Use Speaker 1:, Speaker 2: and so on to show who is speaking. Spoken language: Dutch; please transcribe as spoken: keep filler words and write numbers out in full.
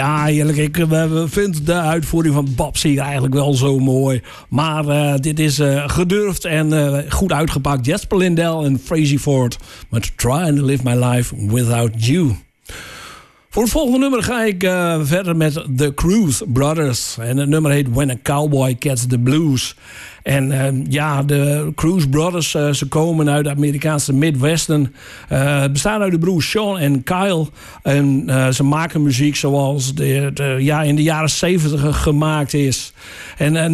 Speaker 1: Ja, eerlijk, ik uh, vind de uitvoering van Babsy eigenlijk wel zo mooi. Maar uh, dit is uh, gedurfd en uh, goed uitgepakt. Jasper Lindell en Frazzy Ford met Trying to Live My Life Without You. Voor het volgende nummer ga ik uh, verder met The Cruise Brothers. En het nummer heet When a Cowboy Gets the Blues. En uh, ja, de Cruise Brothers, uh, ze komen uit de Amerikaanse Midwesten. Uh, bestaan uit de broers Sean en Kyle. En uh, ze maken muziek zoals de, de, ja, in de jaren zeventig gemaakt is. En uh,